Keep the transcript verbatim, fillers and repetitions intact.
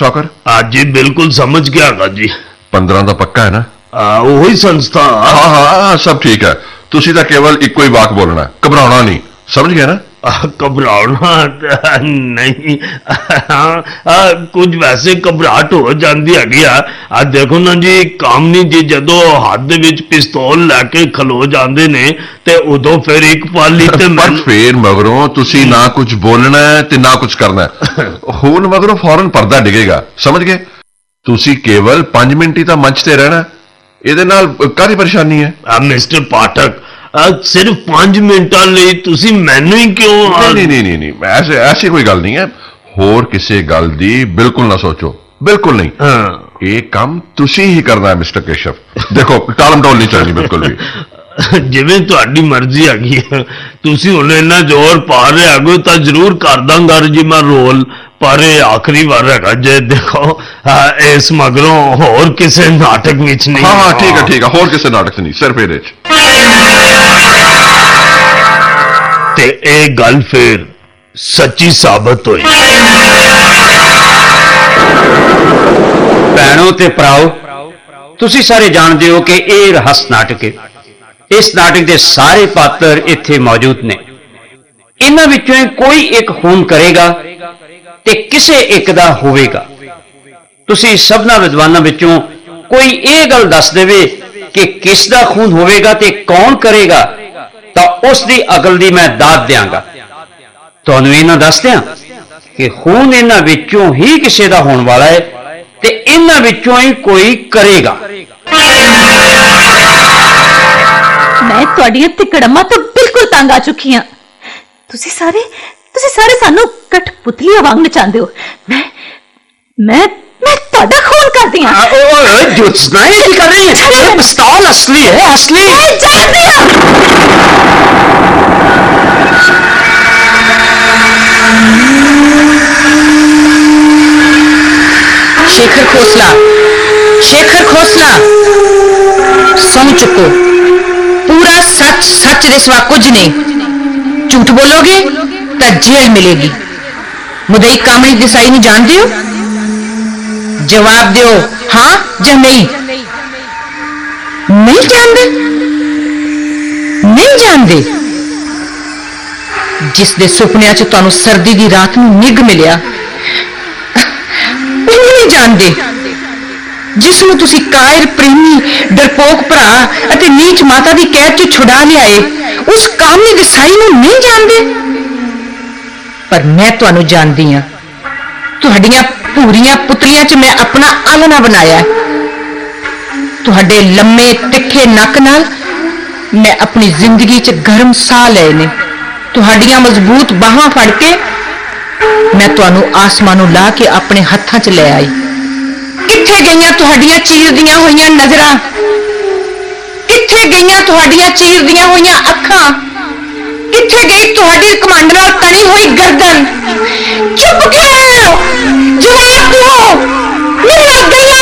चौकर? हाँ जी बिल्कुल समझ गया गा जी। पंद्रह का पक्का है ना? वही संस्था। हाँ हाँ सब ठीक है। तुसी तो केवल एक ही वाक बोलना, घबराना नहीं, समझ गया ना? घबराना नहीं, हाँ कुछ वैसे घबराहट हो जाती है। आ देखो ना जी, कामनी जी जदों हाथ विच पिस्तौल लैके खलो जाते ने ते उदों फिर एक पाली ते पर फिर मगरों तुसी ना कुछ बोलना है ते ना कुछ करना है। हुण मगरों फौरन पर्दा डिगेगा, समझ गए? तुसी केवल पांच मिनट ही तो मंच ते रहना, इहदे नाल काहदी परेशानी है? मिस्टर पाठक सिर्फ पांच मिनटां लई तुसी मैनू ही क्यों? नहीं नहीं नहीं नहीं ऐसे ऐसी कोई गल नहीं है। होर किसी गल दी बिल्कुल ना सोचो, बिल्कुल नहीं। हाँ। ये काम तुसी ही करना है मिस्टर केशव। देखो टालम टोल नहीं चलनी बिल्कुल भी। जिवें तुहाडी मर्जी हैगी है, तुसी हुण इन्ना जोर पा रहे हो तो जरूर कर दांगा जी मैं रोल, पर आखिरी बार है जे देखो इस मगरों होर किसी नाटक विच नहीं। हाँ हाँ ठीक है ठीक है, होर किसी नाटक नहीं, सिर्फ ये ते ए गल फिर सच्ची साबित हुई। भैणों ते भराओ, तुसी सारे जानते हो कि यह रहस्य नाटक है। इस नाटक के सारे पात्र इत्थे मौजूद ने। इन्हां विचों कोई एक खून करेगा ते किसे एक दा होवेगा। तुसी सबना विद्वानां विचों कोई ये गल दस देवे कि किस दा खून होवेगा ते कौन करेगा, तो उसकी अकल दी मैं दाद देंगा। तुहानूं इन्हां दस दियां कि खून इन्हां विचों ही किसे दा होने वाला है ते इन्हां विचों ही कोई करेगा। मैं तुहाडीआं तिकड़मां तो बिल्कुल तंग आ चुकी हां। तुसी सारे तुसी सारे सानू कठपुतलियां वांग नचांदे हो। मैं मैं मैं तुहाडा खून कर दियां। ओए ज्योत्सना ये की कर रही है? ये पिस्तौल असली है, असली। मैं जानती हूं। शेखर खोसला, शेखर खोसला, सुन चुको। पूरा सच सच दे सिवा कुछ नहीं। झूठ बोलोगे तो जेल मिलेगी। मुदई कामनी देसाई नहीं जानते हो? जवाब दो हाँ या नहीं। नहीं जानते? नहीं जानते? जिस दे सुपनिया च तुहानू सर्दी की रात में निग मिलिया, नहीं जानते? जिसनू तुसी कायर प्रेमी डरपोक भरा अते नीच माता की कैद चो छुड़ा लियाए, उस कामनी देसाई नू नहीं जानते? पर मैं तुहानू जानदी हां। तुहाडियां पूरियां पुतलियां च मैं अपना आलना बनाया। तुहाडे लम्मे तिखे नक नाल मैं अपनी जिंदगी च गर्म साह लए ने। तुहाडियां मजबूत बाहां फड़ के मैं तुहानू आसमानों ला के अपने हत्थां च ले आई। किथे गईयां तुहाडियां चीरदियां होईयां नजरां? किथे गईयां तुहाडियां चीरदियां होईयां अखां? किथे गई तुहाडी कमांड नाल तनी हुई गर्दन? चुप क्यों हो? जवाब दो। मेरी गल्लां